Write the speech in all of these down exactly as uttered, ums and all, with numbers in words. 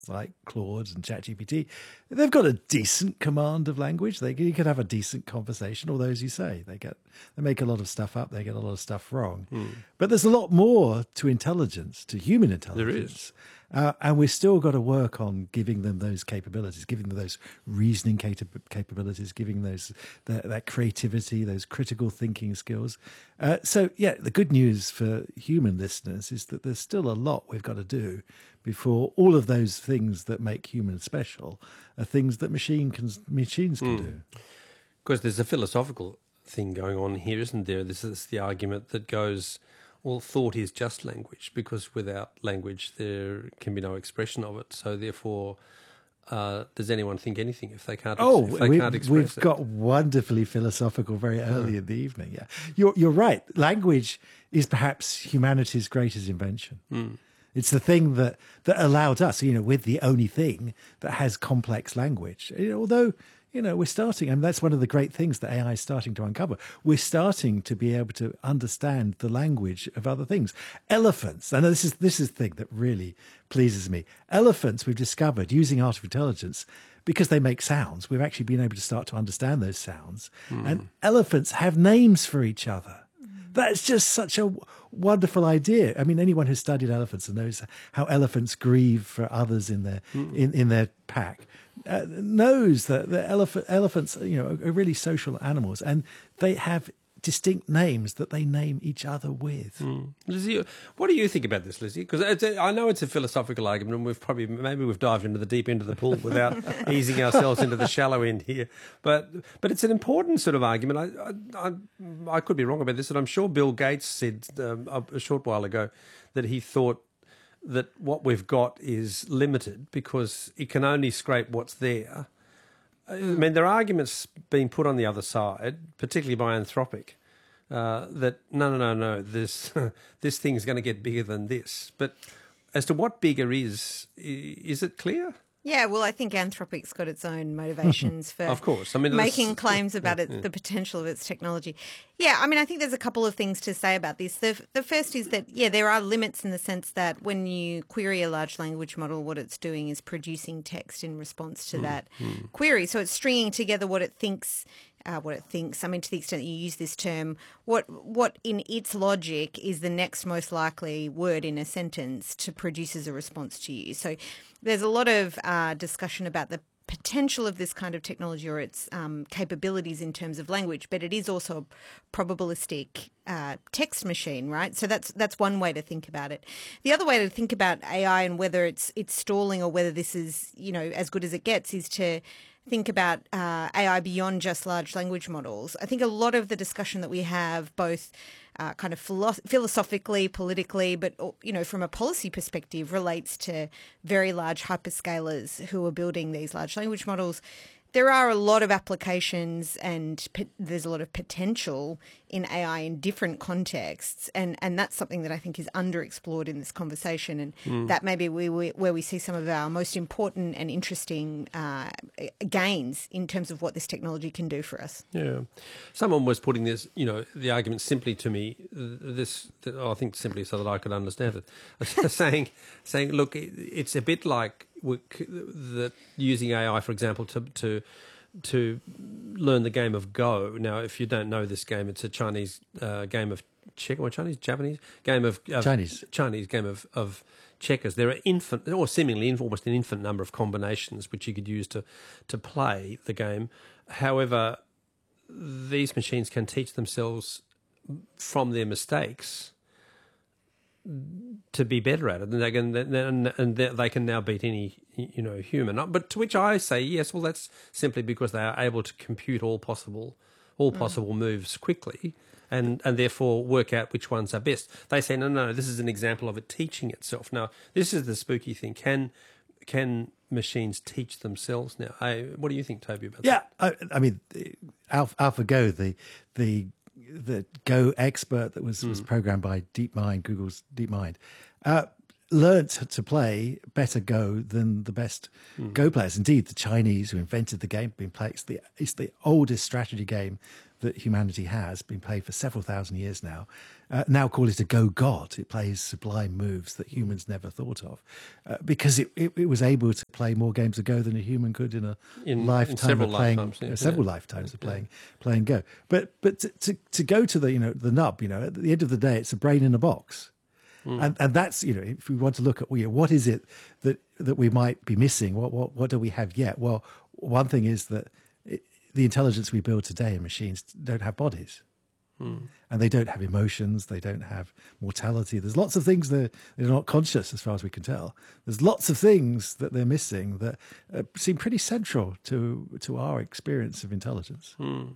like Claude and ChatGPT, they've got a decent command of language. They you can have a decent conversation. Although, as you say, they get they make a lot of stuff up. They get a lot of stuff wrong. Mm. But there's a lot more to intelligence, to human intelligence. There is. Uh, and we've still got to work on giving them those capabilities, giving them those reasoning cap- capabilities, giving those that, that creativity, those critical thinking skills. Uh, so, yeah, the good news for human listeners is that there's still a lot we've got to do before all of those things that make humans special are things that machine can, machines can mm. do. Because there's a philosophical thing going on here, isn't there? This is the argument that goes... Well, thought is just language, because without language there can be no expression of it. So therefore, uh, does anyone think anything if they can't? Oh, if they we've, can't express we've it? got wonderfully philosophical very early oh. in the evening. Yeah, you're you're right. Language is perhaps humanity's greatest invention. Mm. It's the thing that that allowed us. You know, we're the only thing that has complex language. Although. You know, we're starting, and that's one of the great things that A I is starting to uncover. We're starting to be able to understand the language of other things. Elephants, I know this is this is the thing that really pleases me. Elephants, we've discovered using artificial intelligence, because they make sounds, we've actually been able to start to understand those sounds. Mm. And elephants have names for each other. That's just such a wonderful idea. I mean, anyone who's studied elephants and knows how elephants grieve for others in their mm. in, in their pack uh, knows that the elephant elephants, you know, are really social animals, and they have distinct names that they name each other with. Mm. Lizzie, what do you think about this, Lizzie? Because I know it's a philosophical argument, and we've probably maybe we've dived into the deep end of the pool without easing ourselves into the shallow end here. But but it's an important sort of argument. I I, I could be wrong about this, and I'm sure Bill Gates said um, a short while ago that he thought that what we've got is limited because it can only scrape what's there. I mean, there are arguments being put on the other side, particularly by Anthropic, uh, that no, no, no, no, this this thing's going to get bigger than this. But as to what bigger is, is it clear? Yeah, well, I think Anthropic's got its own motivations for of course. I mean, making claims about it, yeah. the potential of its technology. Yeah, I mean, I think there's a couple of things to say about this. The, the first is that, yeah, there are limits in the sense that when you query a large language model, what it's doing is producing text in response to mm. that mm. query. So it's stringing together what it thinks Uh, what it thinks. I mean, to the extent that you use this term, what what in its logic is the next most likely word in a sentence to produce as a response to you. So there's a lot of uh, discussion about the potential of this kind of technology or its um, capabilities in terms of language, but it is also a probabilistic uh, text machine, right? So that's that's one way to think about it. The other way to think about A I and whether it's it's stalling or whether this is, you know, as good as it gets is to think about uh, A I beyond just large language models. I think a lot of the discussion that we have, both uh, kind of philo- philosophically, politically, but, you know, from a policy perspective, relates to very large hyperscalers who are building these large language models. There are a lot of applications and p- there's a lot of potential in A I in different contexts, and, and that's something that I think is underexplored in this conversation, and mm. that may be we, we, where we see some of our most important and interesting uh, gains in terms of what this technology can do for us. Yeah. Someone was putting this, you know, the argument simply to me, this, I think simply so that I could understand it, saying, saying, look, it's a bit like that using A I, for example, to to to learn the game of Go. Now, if you don't know this game, it's a Chinese uh, game of check or Chinese, Japanese game of, of Chinese Chinese game of, of checkers. There are infinite, or seemingly almost an infinite number of combinations which you could use to to play the game. However, these machines can teach themselves from their mistakes to be better at it, and they can and, and they can now beat any, you know, human. But to which I say yes. Well, that's simply because they are able to compute all possible all possible mm. moves quickly, and and therefore work out which ones are best. They say no, no, this is an example of it teaching itself. Now, this is the spooky thing. Can can machines teach themselves now? I, what do you think, Toby, about yeah, that? Yeah, I, I mean, Alpha, AlphaGo, the the the Go expert that was, mm. was programmed by DeepMind, Google's DeepMind, uh, learnt to play better Go than the best mm. Go players. Indeed, the Chinese who invented the game, been playing, it's the, it's the oldest strategy game that humanity has been played for several thousand years now. Uh, now call it a Go God. It plays sublime moves that humans never thought of, uh, because it, it, it was able to play more games of Go than a human could in a in, lifetime in of playing lifetimes, yeah. uh, several yeah. lifetimes of playing playing Go. But but to, to to go to the you know the nub, you know, at the end of the day, it's a brain in a box. Mm. And and that's, you know, if we want to look at, you know, what is it that, that we might be missing? What what what do we have yet? Well, one thing is that it, the intelligence we build today in machines don't have bodies. Mm. And they don't have emotions. They don't have mortality. There's lots of things that they're not conscious, as far as we can tell. There's lots of things that they're missing that uh, seem pretty central to to our experience of intelligence. Mm.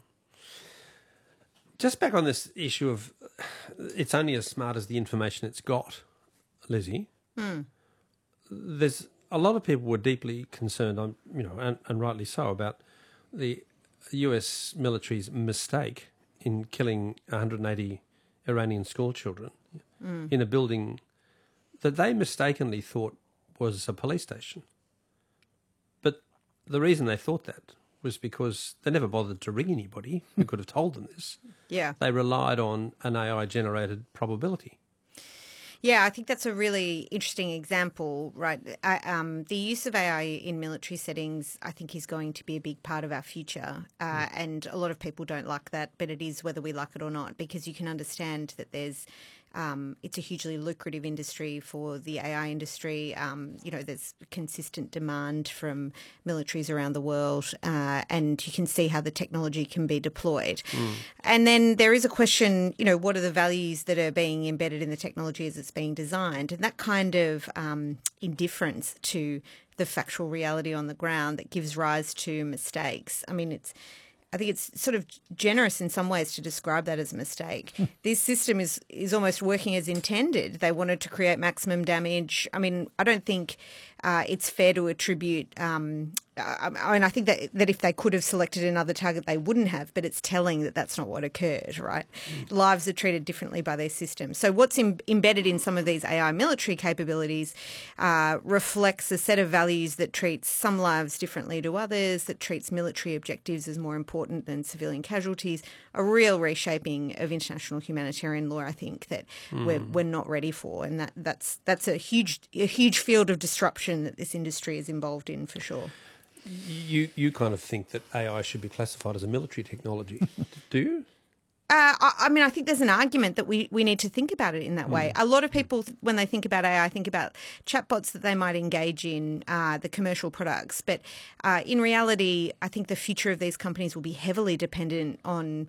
Just back on this issue of it's only as smart as the information it's got, Lizzie. Mm. There's a lot of people were deeply concerned, on you know, and, and rightly so, about the U S military's mistake in killing one hundred eighty Iranian school children mm. in a building that they mistakenly thought was a police station. But the reason they thought that was because they never bothered to ring anybody who could have told them this. Yeah. They relied on an A I-generated probability. Yeah, I think that's a really interesting example, right? I, um, the use of A I in military settings, I think, is going to be a big part of our future. Uh, mm. And a lot of people don't like that, but it is whether we like it or not, because you can understand that there's Um, it's a hugely lucrative industry for the A I industry. Um, you know, there's consistent demand from militaries around the world, uh, and you can see how the technology can be deployed. Mm. And then there is a question, you know, what are the values that are being embedded in the technology as it's being designed? And that kind of um, indifference to the factual reality on the ground that gives rise to mistakes. I mean, it's I think it's sort of generous in some ways to describe that as a mistake. This system is is almost working as intended. They wanted to create maximum damage. I mean, I don't think uh, it's fair to attribute. Um, I mean, I think that that if they could have selected another target, they wouldn't have. But it's telling that that's not what occurred, right? Mm. Lives are treated differently by these systems. So what's in, embedded in some of these A I military capabilities uh, reflects a set of values that treats some lives differently to others, that treats military objectives as more important than civilian casualties. A real reshaping of international humanitarian law, I think, that mm. we're we're not ready for, and that that's that's a huge a huge field of disruption that this industry is involved in, for sure. You you kind of think that A I should be classified as a military technology, do you? Uh, I, I mean, I think there's an argument that we, we need to think about it in that way. Mm. A lot of people, when they think about A I, think about chatbots that they might engage in, uh, the commercial products. But uh, in reality, I think the future of these companies will be heavily dependent on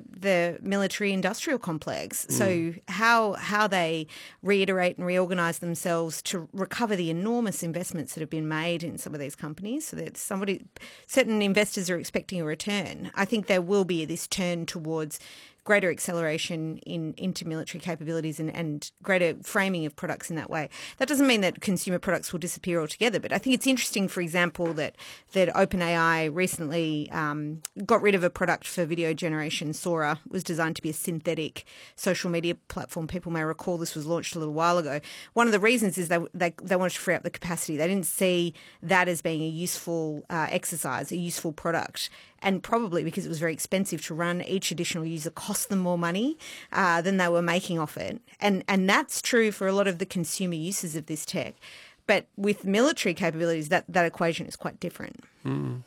the military-industrial complex. Mm. So how how they reiterate and reorganise themselves to recover the enormous investments that have been made in some of these companies, so that somebody, certain investors are expecting a return. I think there will be this turn towards greater acceleration in into military capabilities and, and greater framing of products in that way. That doesn't mean that consumer products will disappear altogether, but I think it's interesting, for example, that that OpenAI recently um, got rid of a product for video generation. Sora was designed to be a synthetic social media platform. People may recall this was launched a little while ago. One of the reasons is they they, they wanted to free up the capacity. They didn't see that as being a useful uh, exercise, a useful product. And probably because it was very expensive to run, each additional user cost them more money uh, than they were making off it. And and that's true for a lot of the consumer uses of this tech. But with military capabilities, that, that equation is quite different. Mm.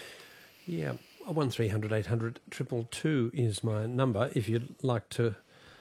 Yeah, one three hundred eight hundred two two two is my number if you'd like to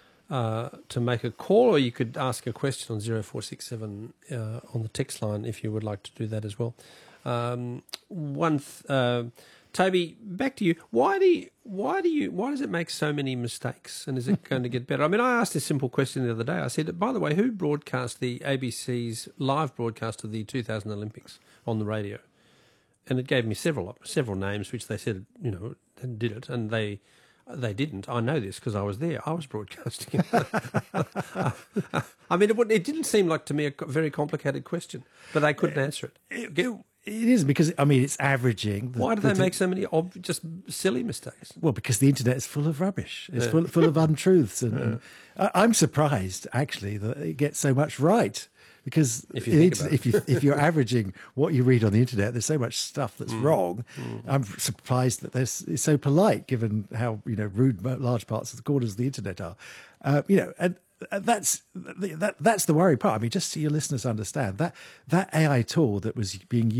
uh, to make a call, or you could ask a question on zero four six seven uh, on the text line if you would like to do that as well. Um, one... Th- uh, Toby, back to you. Why do you, why do you, why does it make so many mistakes, and is it going to get better? I mean, I asked a simple question the other day. I said, by the way, who broadcast the A B C's live broadcast of the two thousand Olympics on the radio? And it gave me several several names, which they said, you know, did it, and they they didn't. I know this because I was there. I was broadcasting it. I mean, it, it didn't seem like to me a very complicated question, but they couldn't answer it. it, it It is, because, I mean, it's averaging. The, Why do they the, make so many ob- just silly mistakes? Well, because the internet is full of rubbish. It's Yeah. full, full of untruths. And, Yeah. and I- I'm surprised, actually, that it gets so much right. because If you think it's- about it. if you if you're averaging what you read on the internet, there's so much stuff that's Mm. wrong. I'm surprised that this is so polite, given how you know rude mo- large parts of the corners of the internet are. Uh, you know, and uh, that's that that's the worry part. I mean, just so your listeners understand that that A I tool that was being